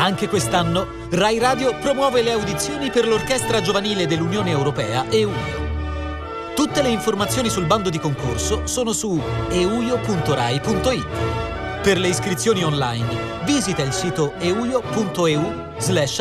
Anche quest'anno Rai Radio promuove le audizioni per l'Orchestra Giovanile dell'Unione Europea EUIO. Tutte le informazioni sul bando di concorso sono su euio.rai.it. Per le iscrizioni online visita il sito euio.eu/.